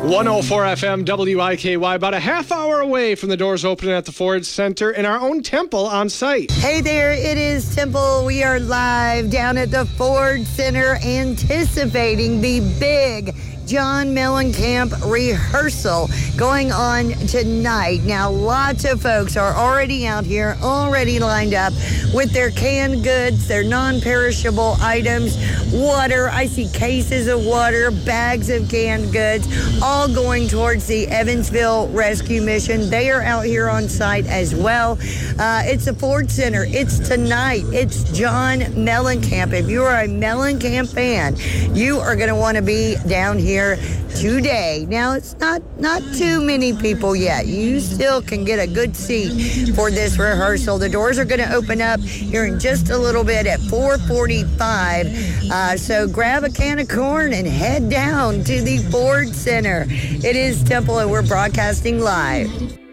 104 FM WIKY, about a half hour away from the doors opening at the Ford Center in our own Temple on site. Hey there, it is Temple. We are live down at the Ford Center anticipating the big John Mellencamp rehearsal going on tonight. Now, lots of folks are already out here, already lined up with their canned goods, their non-perishable items, water. I see cases of water, bags of canned goods, all going towards the Evansville Rescue Mission. They are out here on site as well. It's the Ford Center. It's tonight. It's John Mellencamp. If you are a Mellencamp fan, you are going to want to be down here today. Now, it's not too many people yet. You still can get a good seat for this rehearsal. The doors are going to open up here in just a little bit at 4:45. So grab a can of corn and head down to the Ford Center. It is Temple, and we're broadcasting live.